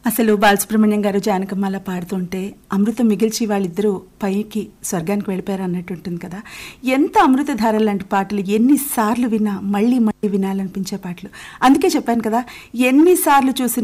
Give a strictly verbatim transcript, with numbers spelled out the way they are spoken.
అసలు బాలసుబ్రహ్మణ్యం గారు జానకమ్మ అలా పాడుతుంటే అమృతం మిగిల్చి వాళ్ళిద్దరూ పైకి స్వర్గానికి వెళ్ళిపోయారు అన్నట్టు ఉంటుంది కదా. ఎంత అమృతధార లాంటి పాటలు ఎన్నిసార్లు విన్నా మళ్ళీ మళ్ళీ వినాలనిపించే పాటలు. అందుకే చెప్పాను కదా, ఎన్నిసార్లు చూసిన